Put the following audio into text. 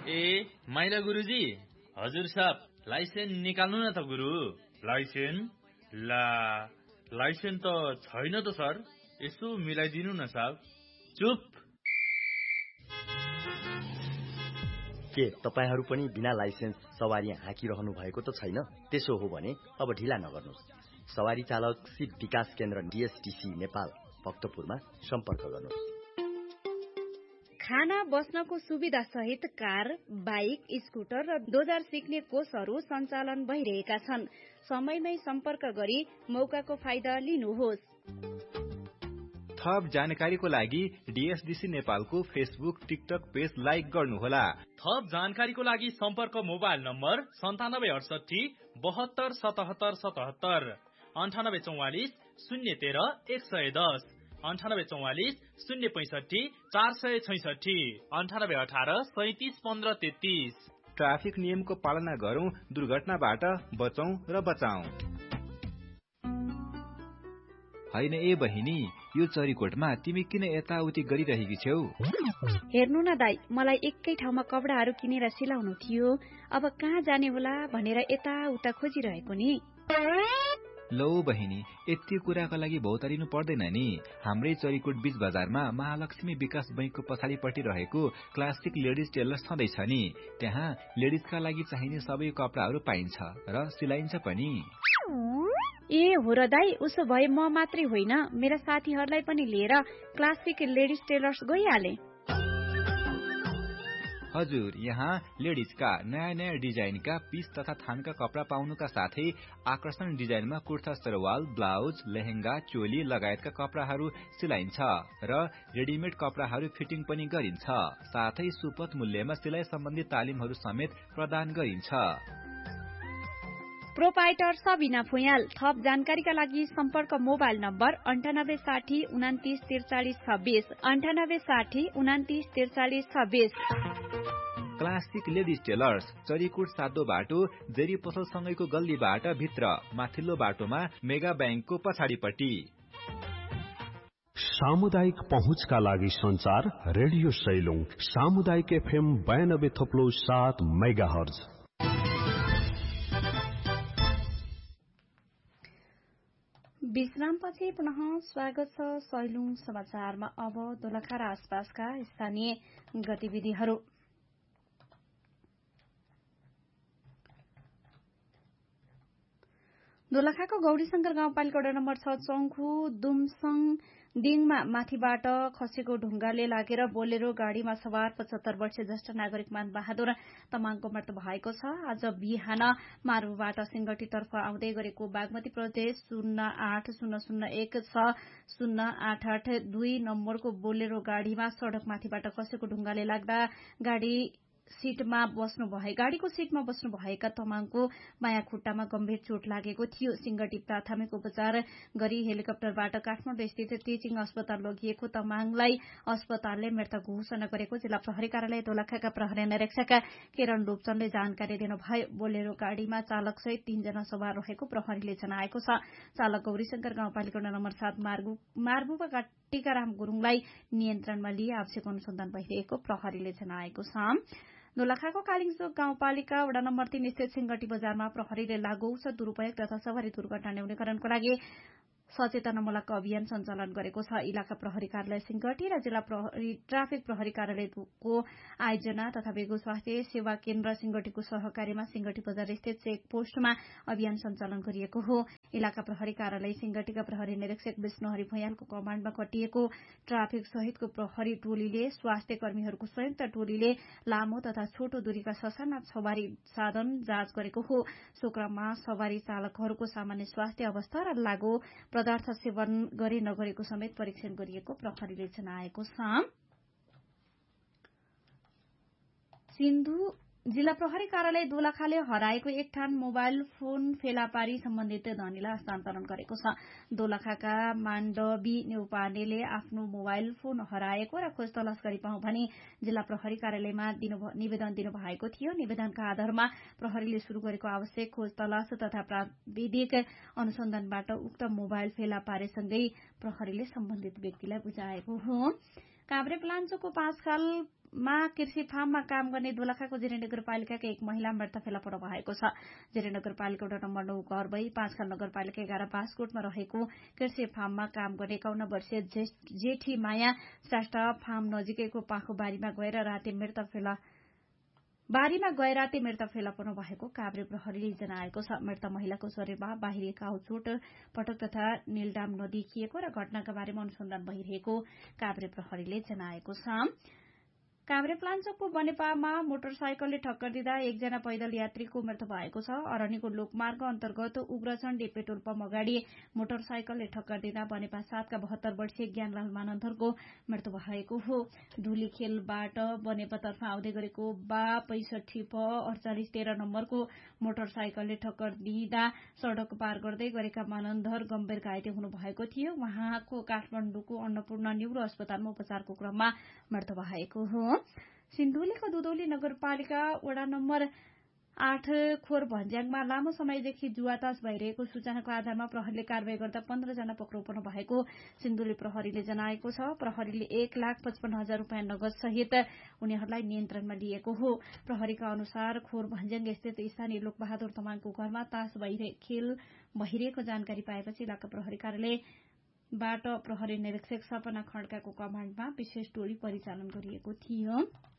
ए माइला गुरुजी, हजुर साहब लाइसेन्स निकाल्नु न त गुरु। लाइसेन्स? लाइसेन्स त छैन त सर, यसो मिलाइदिनु न साहब। चुप। के तपाईहरू पनि बिना लाइसेन्स सवारी हाँकिरहनु भएको त छैन? त्यसो हो भने अब ढिला नगर्नुहोस्। सवारी चालक सिप विकास केन्द्र DSTC नेपाल भक्तपुरमा सम्पर्क गर्नुहोस्। खाना बस्नको सुविधा सहित कार, बाइक, स्कुटर र डोजर सिक्ने कोषहरू सञ्चालन भइरहेका छन्। समयमै सम्पर्क गरी मौकाको फाइदा लिनुहोस्। थप जानकारीको लागि DSDC नेपालको फेसबुक, टिकटक पेज लाइक गर्नुहोला। थप जानकारीको लागि सम्पर्क मोबाइल नम्बर 9768 72 77 77, 9844 013 110, 9844 065 466, 9818 37 15 33। ट्राफिक नियमको पालना गरौं, दुर्घटनाबाट बचौं र बचाऊ। हैन ए बहिनी, यो चरीकोटमा तिमी किन यताउति गरिरहेकी छेउ? हेर्नु न दाइ, मलाई एकै ठाउँमा कपडाहरू किनेर सिलाउनु थियो। अब कहाँ जाने होला भनेर यताउता खोजिरहेको नि। लौ बहिनी, यति कुराको लागि भौतारिनु पर्दैन नि। हाम्रै चरीकोट बीच बजारमा महालक्ष्मी विकास बैंकको पछाडिपट्टि रहेको क्लासिक लेडिज टेलर छँदैछ नि। त्यहाँ लेडिजका लागि चाहिने सबै कपडाहरू पाइन्छ र सिलाइन्छ पनि। ए हो र दाइ, उसो भए म मात्रै होइन, मेरा साथीहरूलाई पनि लिएर क्लासिक लेडिज टेलर्स गइहाले। हजुर, यहाँ लेडिजका नयाँ नयाँ डिजाइनका पीस तथा थानका कपडा पाउनुका साथै आकर्षण डिजाइनमा कुर्ता, सरवाल, ब्लाउज, लेहेंगा, चोली लगायतका कपडाहरू सिलाइन्छ र रेडिमेड कपडाहरू फिटिङ पनि गरिन्छ। साथै सुपथ मूल्यमा सिलाइ सम्बन्धी तालिमहरू समेत प्रदान गरिन्छ। प्रोपाइटर सबिना फुयाल। थप जानकारीका लागि सम्पर्क mobile number 9860 29 43 26, 9860 29 43 26। Classic ladies tailors, Charikot सातो बाटो, जेरी पसलसँगैको गल्लीबाट भित्र, माथिल्लो बाटोमा मेगा बैंकको पछाडिपट्टि। सामुदायिक पहुँचका लागि संचार रेडियो सैलुङ, सामुदायिक FM 92.7 मेगाहर्ज। विश्रामपछि पुनः स्वागत छ सैलुङ समाचारमा। अब दोलखा र आसपासका स्थानीय गतिविधिहरू। दोलखाको गौरीशंकर गाउँपालिका वडा नम्बर 6 चौखु दुमसङ दिङमा माथिबाट खसेको ढुङ्गाले लागेर बोलेरो गाड़ीमा सवार 75 वर्षीय ज्येष्ठ नागरिक मान बहादुर तमाङको मृत्यु भएको छ। आज बिहान मारुबाट सिंगटीतर्फ आउँदै गरेको बागमती प्रदेश 08016088 नम्बरको बोलेरो गाड़ीमा सड़कमाथिबाट खसेको ढुङ्गाले लाग्दा गाड़ीको सीटमा बस्नु भएका तमाङको बायाँ खुट्टामा गम्भीर चोट लागेको थियो। सिंगटी प्राथमिक उपचार गरी हेलिकप्टरबाट काठमाडौँ स्थित टिचिङ अस्पताल लगिएको तमाङलाई अस्पतालले मृत घोषणा गरेको जिल्ला प्रहरी कार्यालय दोलखाका प्रहरी निरीक्षक किरण लोप्चनले जानकारी दिनुभयो। बोलेरो गाड़ीमा चालक सहित 3 जना सवार रहेको प्रहरीले जनाएको छ। चालक गौरीशंकर गाउँपालिका नम्बर 7 मार्बुका टीकाराम गुरूङलाई नियन्त्रणमा लिए आवश्यक अनुसन्धान भइरहेको प्रहरीले जनाएको छ। दोलखाको कालिङचोक गाउँपालिका वडा नम्बर 3 स्थित सिंगटी बजारमा प्रहरीले लागू औषध दुरूपयोग तथा सवारी दुर्घटना न्यूनीकरणको लागि सचेतनामूलक अभियान सञ्चालन गरेको छ। इलाका प्रहरी कार्यालय सिंगटी र जिल्ला ट्राफिक प्रहरी कार्यालयको आयोजना तथा बेगु स्वास्थ्य सेवा केन्द्र सिंगटीको सहकार्यमा सिंगटी बजार स्थित चेक पोस्टमा अभियान सञ्चालन गरिएको हो। इलाका प्रहरी कार्यालय सिंगटीका प्रहरी निरीक्षक विष्णुहरि भुयालको कमाण्डमा खटिएको ट्राफिक सहितको प्रहरी टोलीले स्वास्थ्य कर्मीहरूको संयुक्त टोलीले लामो तथा छोटो दूरीका ससाना सवारी साधन जाँच गरेको हो। सो क्रममा सवारी चालकहरूको सामान्य स्वास्थ्य अवस्था र लागू पदार्थ सेवन गरे नगरेको समेत परीक्षण गरिएको प्रहरीले जनाएको छ। जिल्ला प्रहरी कार्यालय दोलखाले हराएको 1 टन मोबाइल फोन फेला पारी सम्बन्धित धनीलाई हस्तान्तरण गरेको छ। दोलखाका माण्डवी नेउपानेले आफ्नो मोबाइल फोन हराएको र खोज तलास गरी पाउँ भनी जिल्ला प्रहरी कार्यालयमा निवेदन दिनुभएको थियो। निवेदनका आधारमा प्रहरीले शुरू गरेको आवश्यक खोज तलास तथा प्राविधिक अनुसन्धानबाट उक्त मोबाइल फेला पारेसँगै प्रहरीले सम्बन्धित व्यक्तिलाई बुझाएको हो। काभ्रेपलाञ्चोको 5 खाल कृषि फार्ममा काम गर्ने दोलखाको जिरे नगरपालिकाका एक महिला मृत फेला पर्नु भएको छ। जिरे नगरपालिका वडा नम्बर 9 घर भई 5 खल नगरपालिका 11 बासकोटमा रहेको कृषि फार्ममा काम गर्ने 51 वर्षीय जेठी माया श्रेष्ठ फार्म नजिकैको पाखो बारीमा गएर राति मृत फेला पर्नु भएको काभ्रे प्रहरीले जनाएको छ। मृत महिलाको शरीरमा बाहिरी घाउचोट, पटक तथा नीलडाम नदेखिएको र घटनाका बारेमा अनुसन्धान भइरहेको काभ्रे प्रहरीले जनाएको छ। काभ्रे प्लाञ्चोकको बनेपामा मोटरसाइकलले ठक्कर दिँदा एकजना पैदल यात्रीको मृत्यु भएको छ। अरनीको लोकमार्ग अन्तर्गत उग्रचण्डी पेट्रोल पम्प अगाडि मोटरसाइकलले ठक्कर दिँदा बनेपा 7 का 72 वर्षीय ज्ञानलाल मानन्धरको मृत्यु भएको हो। धुलीखेलबाट बनेपातर्फ आउँदै गरेको 65F4813 नम्बरको मोटरसाइकलले ठक्कर दिँदा सड़क पार गर्दै गरेका मानन्धर गम्भीर घाइते हुनु भएको थियो। उहाँको काठमाडौँको अन्नपूर्ण न्यूरो अस्पतालमा उपचारको क्रममा मृत्यु भएको हो। सिन्धुलीको दुधौली नगरपालिका वडा नम्बर 8 खोर भन्ज्याङमा लामो समयदेखि जुवातास भइरहेको सूचनाको आधारमा प्रहरीले कारवाही गर्दा 15 जना पक्राउ पर्नु भएको सिन्धुली प्रहरीले जनाएको छ। प्रहरीले 1,55,000 रुपियाँ नगद सहित उनीहरूलाई नियन्त्रणमा लिएको हो। प्रहरीका अनुसार खोर भन्ज्याङ स्थित स्थानीय लोकबहादुर तमाङको घरमा तास खेल भइरहेको जानकारी पाएपछि इलाका प्रहरी कार्यालयबाट प्रहरी निरीक्षक सपना खड्काको कमाण्डमा विशेष टोली परिचालन गरिएको थियो।